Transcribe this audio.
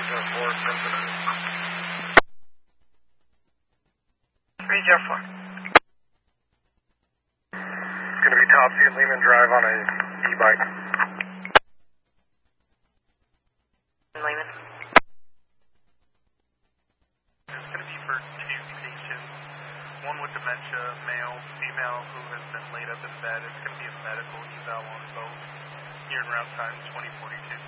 304, Cincinnati. 304. It's going to be Topsy at Lehman Drive on a e-bike. Lehman. It's going to be for 2 patients, one with dementia, male, female, who has been laid up in bed. It's going to be a medical eval on both here in route time 2042.